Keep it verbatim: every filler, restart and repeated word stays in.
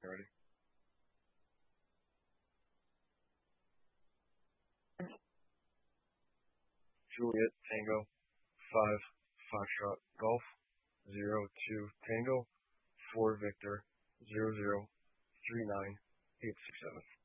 ready. Juliet Tango five Foxtrot Golf zero two Tango four Victor zero zero three nine eight six seven.